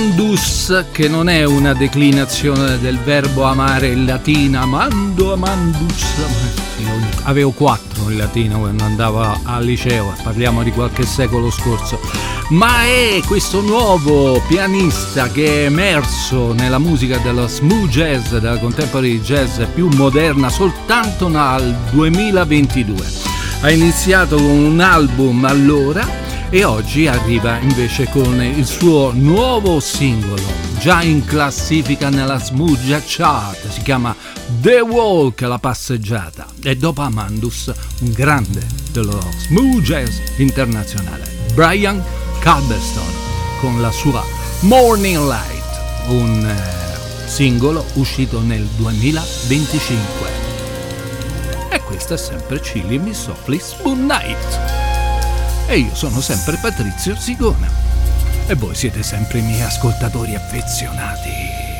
Amandus, che non è una declinazione del verbo amare in latino, amando, amandus. Io avevo 4 in latino quando andavo al liceo, parliamo di qualche secolo scorso, ma è questo nuovo pianista che è emerso nella musica dello smooth jazz, della contemporary jazz più moderna soltanto nel 2022. Ha iniziato con un album allora e oggi arriva invece con il suo nuovo singolo, già in classifica nella smooth jazz chart, si chiama The Walk, la passeggiata, e dopo Amandus un grande dello smooth jazz internazionale, Brian Culbertson, con la sua Morning Light, un singolo uscito nel 2025. E questa è sempre Chilling Me Softly Spoon Night. E io sono sempre Patrizio Zigona. E voi siete sempre i miei ascoltatori affezionati.